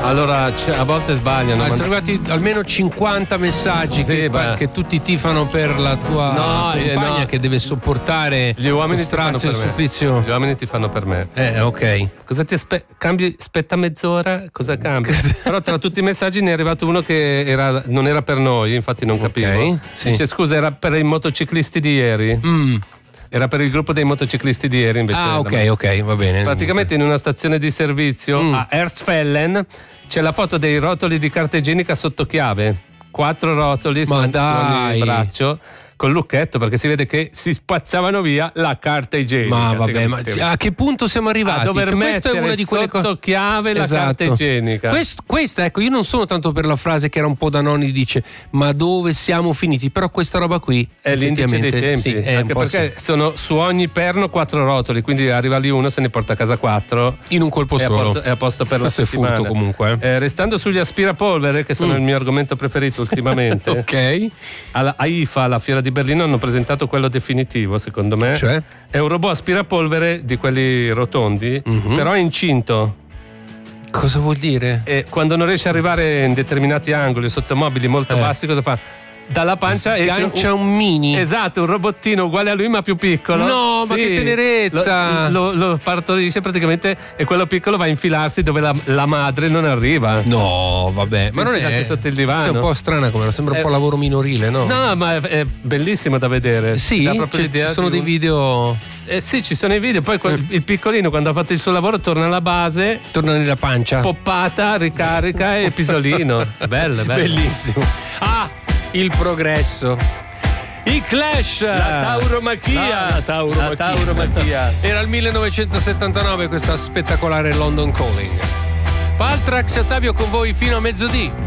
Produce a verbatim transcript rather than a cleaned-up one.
Allora, a volte sbagliano. Ah, sono arrivati almeno cinquanta messaggi sì, che, che tutti tifano per la tua no, compagna no. che deve sopportare gli uomini lo strazio e il supplizio. Gli uomini ti fanno per me. Eh, ok. Cosa ti aspe- cambi? Aspetta mezz'ora? Cosa cambi? Però tra tutti i messaggi ne è arrivato uno che era, non era per noi, infatti non capivo. Okay, sì. Dice scusa, era per i motociclisti di ieri. Mm. Era per il gruppo dei motociclisti di ieri invece. Ah, ok, ok, va bene. Praticamente in una stazione di servizio mm. a Ersfellen c'è la foto dei rotoli di carta igienica sotto chiave. Quattro rotoli su ogni braccio col lucchetto, perché si vede che si spazzavano via la carta igienica. Ma vabbè, ma a che punto siamo arrivati? A dover cioè, mettere questa è una di quelle sotto cose... chiave la esatto. carta igienica. Quest, questa, ecco, io non sono tanto per la frase che era un po' da nonni, dice ma dove siamo finiti? Però questa roba qui è l'indice dei tempi, sì, è anche perché sì. sono su ogni perno quattro rotoli, quindi arriva lì uno, se ne porta a casa quattro in un colpo solo. È a posto per questo la settimana. Questo è furto comunque. Eh, restando sugli aspirapolvere, che sono mm. il mio argomento preferito ultimamente. Ok. Alla A I F A, alla Fiera di Berlino, hanno presentato quello definitivo, secondo me. Cioè? È un robot aspirapolvere di quelli rotondi, mm-hmm. però è incinto. Cosa vuol dire? E quando non riesce ad arrivare in determinati angoli, sotto mobili molto eh. bassi, cosa fa? Dalla pancia sgancia un, un mini. Esatto, un robottino uguale a lui ma più piccolo. No, sì, ma che tenerezza. Lo, lo, lo partorisce praticamente e quello piccolo va a infilarsi dove la, la madre non arriva. No, vabbè, si ma non è sotto il divano. È un po' strana come, sembra eh, un po' lavoro minorile, no? No, ma è, è bellissimo da vedere. Sì, ci sono dei video. Eh sì, ci sono i video. Poi eh. il piccolino quando ha fatto il suo lavoro torna alla base, torna nella pancia, poppata, ricarica e pisolino. Bello, bello. Bellissimo. Ah, il progresso. I Clash, la tauromachia, la tauromachia. La tauromachia. Era il millenovecentosettantanove questa spettacolare London Calling. Paltrax e Ottavio con voi fino a mezzodì.